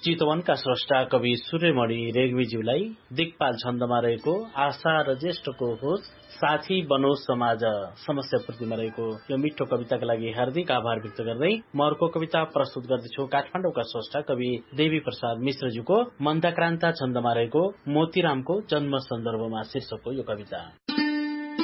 चितवनका स्रष्टा कवि सूर्यमणि रेग्मीज्यूलाई दिक्पाल छन्दमा रहेको आशा र ज्येष्ठको होस साथी बनोस् समाज समस्या पूर्तिमा रहेको यो मिठो कविताका लागि हार्दिक आभार व्यक्त गर्दै म अर्को कविता प्रस्तुत गर्दछु। काठमाडौँका स्रष्टा कवि देवी प्रसाद मिश्रज्यूको मन्दक्रान्ता छन्दमा रहेको मोतीरामको जन्म सन्दर्भमा शीर्षकको यो कविता।